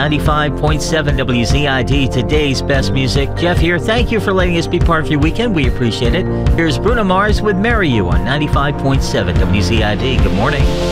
95.7 WZID, today's best music. Jeff here. Thank you for letting us be part of your weekend. We appreciate it. Here's Bruno Mars with Marry You on 95.7 WZID. Good morning.